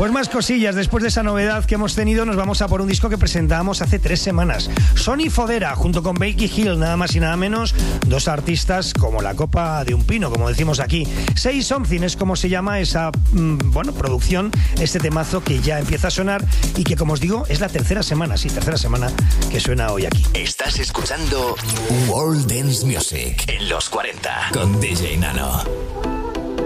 Pues más cosillas, después de esa novedad que hemos tenido, nos vamos a por un disco que presentábamos hace 3 semanas. Sonny Fodera, junto con Becky Hill, nada más y nada menos, dos artistas como la copa de un pino, como decimos aquí. Say Something es como se llama esa, producción, este temazo que ya empieza a sonar y que, como os digo, es la tercera semana que suena hoy aquí. Estás escuchando World Dance Music en los 40 con DJ Nano.